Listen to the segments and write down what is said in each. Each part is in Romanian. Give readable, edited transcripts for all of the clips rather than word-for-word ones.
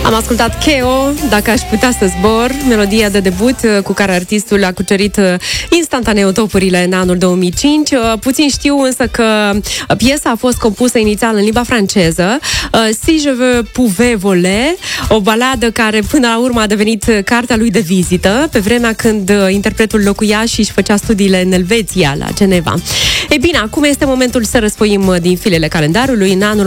Am ascultat Cheo, Dacă aș putea să zbor, melodia de debut cu care artistul a cucerit instantaneu topurile în anul 2005. Puțin știu însă că piesa a fost compusă inițial în limba franceză, Si je veux pouvais voler, o baladă care până la urmă a devenit cartea lui de vizită, pe vremea când interpretul locuia și își făcea studiile în Elveția, la Geneva. Ei bine, acum este momentul să răsfoim din filele calendarului. În anul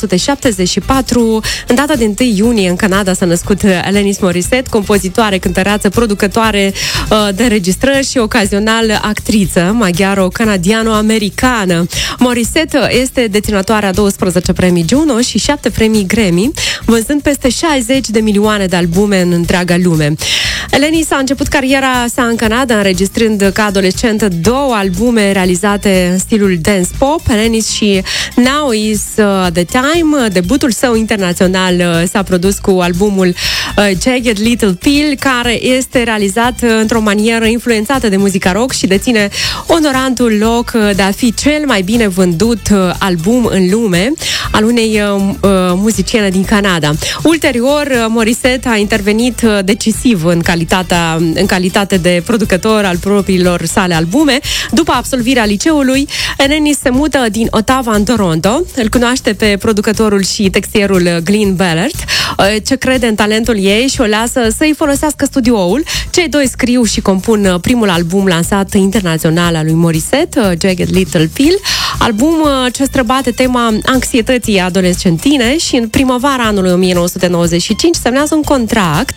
1974, în data de 1 iunie, în Canada s-a născut Alanis Morissette, compozitoare, cântăreață, producătoare de înregistrări și ocazional actriță maghiaro-canadiano-americană. Morissette este deținătoarea 12 premii Juno și 7 premii Grammy, vânzând peste 60 de milioane de albume în întreaga lume. Alanis a început cariera sa în Canada, înregistrând ca adolescentă 2 albume realizate în stilul dance pop, Alanis și Now Is The Time. Debutul său internațional s-a produs cu albumul Jagged Little Pill, care este realizat într-o manieră influențată de muzica rock și deține onorantul loc de a fi cel mai bine vândut album în lume al unei muziciene din Canada. Ulterior, Morissette a intervenit decisiv în calitate de producător al propriilor sale albume. După absolvirea liceului, Alanis se mută din Ottawa în Toronto. Îl cunoaște pe producătorul și textierul Glenn Ballard, ce crede în talentul ei și o lasă să-i folosească studioul. Cei doi scriu și compun primul album lansat internațional al lui Morissette, Jagged Little Pill, album ce străbate tema anxietății adolescentine, și în primăvara anului 1995 semnează un contract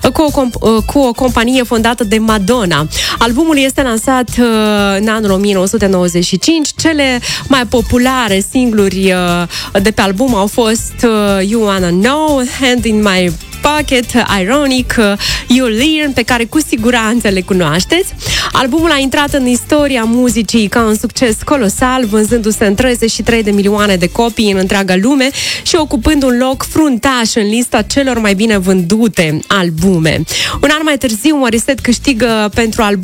cu o companie fondată de Madonna. Albumul este lansat în anul 1995. Cele mai populare singluri de pe album au fost You Wanna Know, Hand in My Pocket, Ironic, You Learn, pe care cu siguranță le cunoașteți. Albumul a intrat în istoria muzicii ca un succes colosal, vânzându-se în 33 de milioane de copii în întreaga lume și ocupând un loc fruntaș în lista celor mai bine vândute albume. Un an mai târziu, Morissette câștigă pentru album